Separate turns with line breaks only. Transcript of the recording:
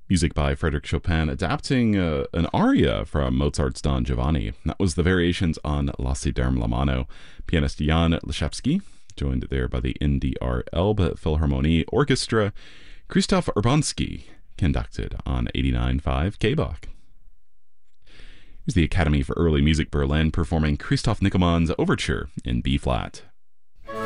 Music by Frédéric Chopin adapting an aria from Mozart's Don Giovanni. That was the variations on Lassi derm la mano. Pianist Jan Leszewski, joined there by the NDR Elbe Philharmonie Orchestra. Krzysztof Urbanski conducted on 89.5 K-Bach. Here's the Academy for Early Music Berlin performing Christoph Nickelmann's Overture in B-flat.